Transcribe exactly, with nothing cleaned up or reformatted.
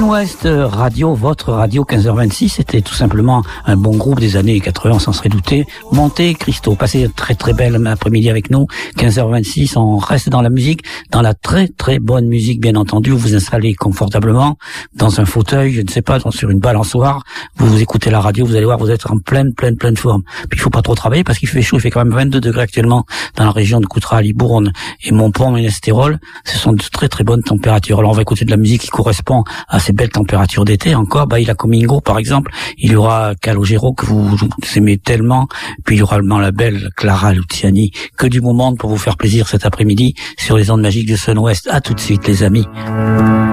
Sun-Ouest Radio, votre radio quinze heures vingt-six, c'était tout simplement un bon groupe des années quatre-vingts, on s'en serait douté. Monte Cristo, passez une très très belle après-midi avec nous, quinze heures vingt-six, on reste dans la musique, dans la très très bonne musique bien entendu, vous vous installez confortablement dans un fauteuil, je ne sais pas, sur une balançoire, vous vous écoutez la radio, vous allez voir, vous êtes en pleine pleine pleine forme. Puis il faut pas trop travailler parce qu'il fait chaud, il fait quand même vingt-deux degrés actuellement dans la région de Coutras, Libourne et Montpont, Ménestérol, ce sont de très très bonnes températures. Alors on va écouter de la musique qui correspond à ces belles températures d'été encore. Baila Comingo par exemple, il y aura Calogero que vous, vous aimez tellement, puis il y aura la belle Clara Luciani, que du moment pour vous faire plaisir cet après-midi sur les ondes magiques de Sun-Ouest. À tout de suite les amis.